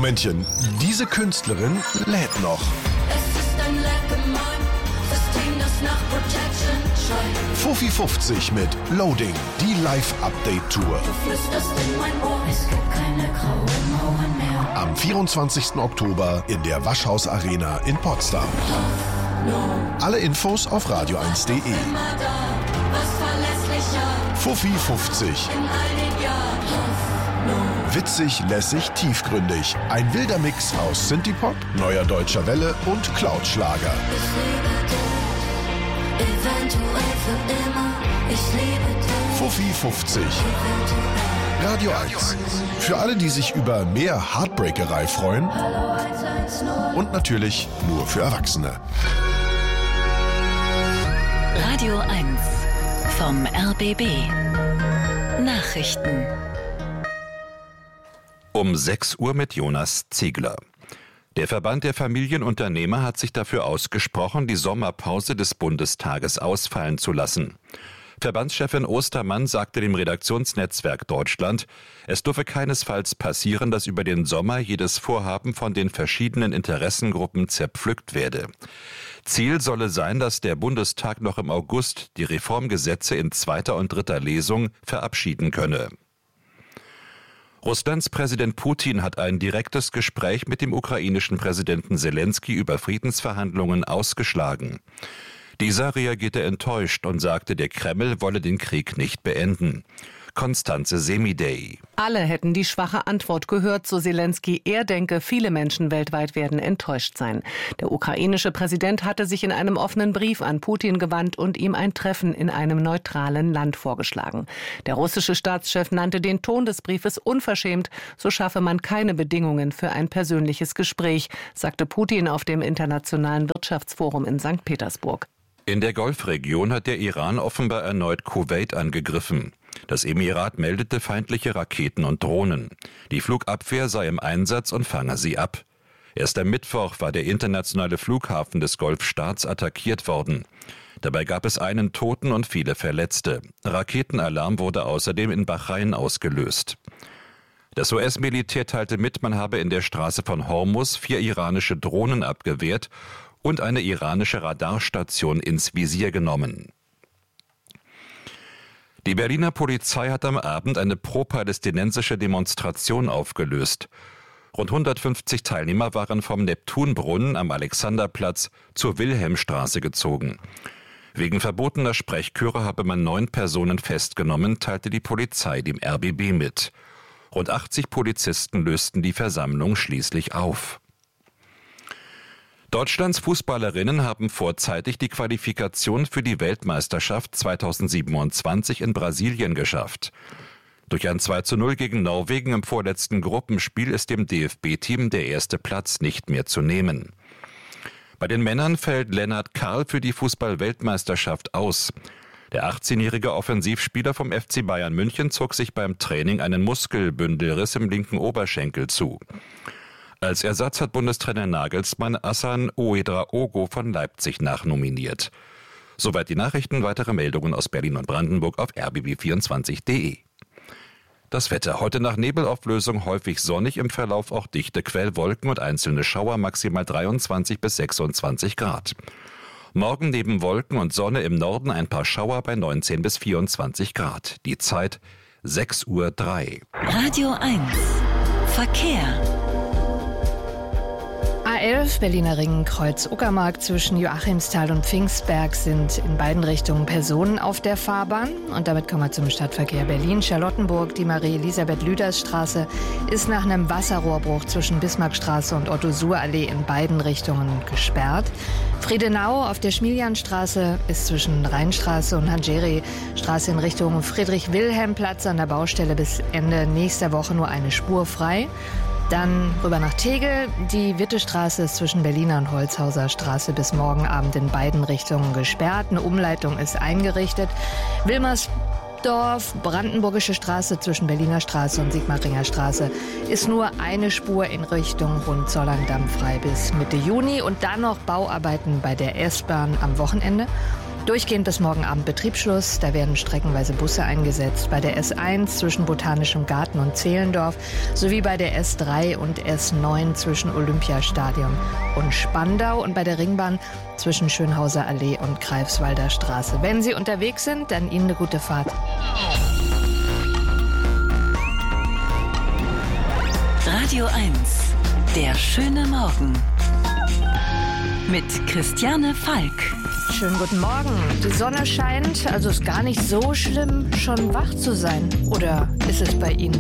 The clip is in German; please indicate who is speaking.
Speaker 1: Momentchen, diese Künstlerin lädt noch.
Speaker 2: Es ist ein Leckgemein, System, das nach Protection schreit.
Speaker 1: Fuffi 50 mit Loading, die Live-Update-Tour.
Speaker 2: Du flüsterst in mein Ohr, es gibt keine grauen Mauern mehr.
Speaker 1: Am 24. Oktober in der Waschhaus Arena in Potsdam. Alle Infos auf radio1.de.
Speaker 2: Immer da, was verlässlicher.
Speaker 1: Fuffi 50.
Speaker 2: In all den Jahren.
Speaker 1: Witzig, lässig, tiefgründig. Ein wilder Mix aus Synthie-Pop, neuer deutscher Welle und Cloud-Schlager.
Speaker 2: Ich liebe dich, eventuell für immer. Ich liebe dich.
Speaker 1: Fuffi 50. Radio 1. Für alle, die sich über mehr Heartbreakerei freuen. Und natürlich nur für Erwachsene.
Speaker 3: Radio 1 vom RBB. Nachrichten.
Speaker 4: Um 6 Uhr mit Jonas Ziegler. Der Verband der Familienunternehmer hat sich dafür ausgesprochen, die Sommerpause des Bundestages ausfallen zu lassen. Verbandschefin Ostermann sagte dem Redaktionsnetzwerk Deutschland, es dürfe keinesfalls passieren, dass über den Sommer jedes Vorhaben von den verschiedenen Interessengruppen zerpflückt werde. Ziel solle sein, dass der Bundestag noch im August die Reformgesetze in 2. und 3. Lesung verabschieden könne. Russlands Präsident Putin hat ein direktes Gespräch mit dem ukrainischen Präsidenten Selensky über Friedensverhandlungen ausgeschlagen. Dieser reagierte enttäuscht und sagte, der Kreml wolle den Krieg nicht beenden. Konstanze Semidey.
Speaker 5: Alle hätten die schwache Antwort gehört, so Selensky. Er denke, viele Menschen weltweit werden enttäuscht sein. Der ukrainische Präsident hatte sich in einem offenen Brief an Putin gewandt und ihm ein Treffen in einem neutralen Land vorgeschlagen. Der russische Staatschef nannte den Ton des Briefes unverschämt. So schaffe man keine Bedingungen für ein persönliches Gespräch, sagte Putin auf dem Internationalen Wirtschaftsforum in St. Petersburg.
Speaker 4: In der Golfregion hat der Iran offenbar erneut Kuwait angegriffen. Das Emirat meldete feindliche Raketen und Drohnen. Die Flugabwehr sei im Einsatz und fange sie ab. Erst am Mittwoch war der internationale Flughafen des Golfstaats attackiert worden. Dabei gab es einen Toten und viele Verletzte. Raketenalarm wurde außerdem in Bahrain ausgelöst. Das US-Militär teilte mit, man habe in der Straße von Hormuz 4 iranische Drohnen abgewehrt und eine iranische Radarstation ins Visier genommen. Die Berliner Polizei hat am Abend eine pro-palästinensische Demonstration aufgelöst. Rund 150 Teilnehmer waren vom Neptunbrunnen am Alexanderplatz zur Wilhelmstraße gezogen. Wegen verbotener Sprechchöre habe man 9 Personen festgenommen, teilte die Polizei dem RBB mit. Rund 80 Polizisten lösten die Versammlung schließlich auf. Deutschlands Fußballerinnen haben vorzeitig die Qualifikation für die Weltmeisterschaft 2027 in Brasilien geschafft. Durch ein 2:0 gegen Norwegen im vorletzten Gruppenspiel ist dem DFB-Team der erste Platz nicht mehr zu nehmen. Bei den Männern fällt Lennart Karl für die Fußball-Weltmeisterschaft aus. Der 18-jährige Offensivspieler vom FC Bayern München zog sich beim Training einen Muskelbündelriss im linken Oberschenkel zu. Als Ersatz hat Bundestrainer Nagelsmann Hassan Ouedraogo von Leipzig nachnominiert. Soweit die Nachrichten, weitere Meldungen aus Berlin und Brandenburg auf rbb24.de. Das Wetter. Heute nach Nebelauflösung häufig sonnig, im Verlauf auch dichte Quellwolken und einzelne Schauer, maximal 23 bis 26 Grad. Morgen neben Wolken und Sonne im Norden ein paar Schauer bei 19 bis 24 Grad. Die Zeit 6:03 Uhr.
Speaker 3: Radio 1 Verkehr.
Speaker 6: A11 Berliner Ring, Kreuz Uckermark zwischen Joachimsthal und Pfingstberg sind in beiden Richtungen Personen auf der Fahrbahn. Und damit kommen wir zum Stadtverkehr Berlin. Charlottenburg, die Marie-Elisabeth-Lüders-Straße ist nach einem Wasserrohrbruch zwischen Bismarckstraße und Otto-Suhr-Allee in beiden Richtungen gesperrt. Friedenau auf der Schmilianstraße ist zwischen Rheinstraße und Hangeri-Straße in Richtung Friedrich-Wilhelm-Platz an der Baustelle bis Ende nächster Woche nur eine Spur frei. Dann rüber nach Tegel. Die Wittestraße ist zwischen Berliner und Holzhauser Straße bis morgen Abend in beiden Richtungen gesperrt. Eine Umleitung ist eingerichtet. Wilmersdorf, Brandenburgische Straße zwischen Berliner Straße und Sigmaringer Straße ist nur eine Spur in Richtung Hohenzollern-Damm frei bis Mitte Juni. Und dann noch Bauarbeiten bei der S-Bahn am Wochenende. Durchgehend bis morgen Abend Betriebsschluss. Da werden streckenweise Busse eingesetzt. Bei der S1 zwischen Botanischem Garten und Zehlendorf sowie bei der S3 und S9 zwischen Olympiastadion und Spandau und bei der Ringbahn zwischen Schönhauser Allee und Greifswalder Straße. Wenn Sie unterwegs sind, dann Ihnen eine gute Fahrt.
Speaker 3: Radio 1, der schöne Morgen. Mit Christiane Falk.
Speaker 6: Schönen guten Morgen. Die Sonne scheint, also ist gar nicht so schlimm, schon wach zu sein. Oder ist es bei Ihnen?